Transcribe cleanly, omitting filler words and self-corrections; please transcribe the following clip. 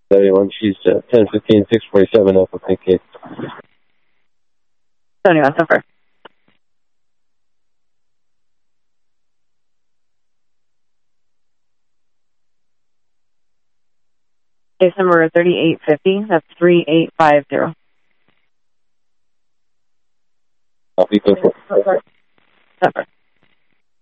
71, she's 1015, 647 up with case. 71, so far. Case number 3850, that's 3850. Copy, go for it. So far.